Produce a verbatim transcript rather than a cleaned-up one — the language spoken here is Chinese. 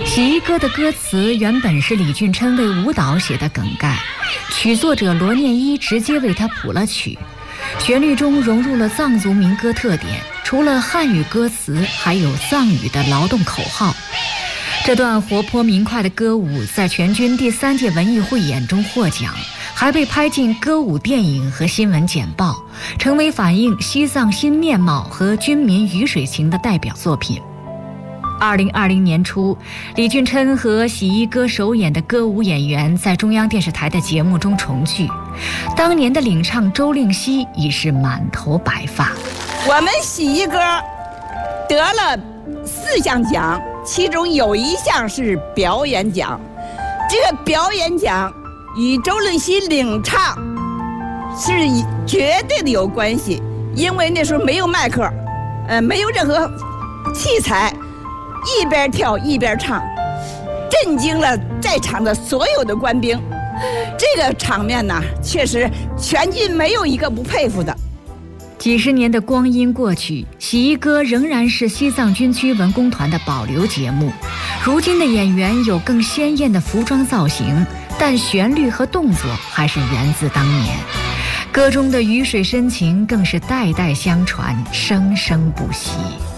洗衣歌的歌词原本是李俊琛为舞蹈写的梗概，曲作者罗念一直接为他谱了曲，旋律中融入了藏族民歌特点，除了汉语歌词，还有藏语的劳动口号。这段活泼明快的歌舞在全军第三届文艺汇演中获奖，还被拍进歌舞电影和新闻简报，成为反映西藏新面貌和军民鱼水情的代表作品。二零二零年初，李俊琛和洗衣歌首演的歌舞演员在中央电视台的节目中重聚，当年的领唱周令熙已是满头白发。 我们洗衣歌得了四项奖，其中有一项是表演奖。这个表演奖与周令熙领唱是绝对的有关系，因为那时候没有麦克，呃，没有任何器材，一边跳一边唱，震惊了在场的所有的官兵。这个场面呢，确实全军没有一个不佩服的。 几十年的光阴过去，洗衣歌仍然是西藏军区文工团的保留节目。如今的演员有更鲜艳的服装造型，但旋律和动作还是源自当年。歌中的鱼水深情更是代代相传，生生不息。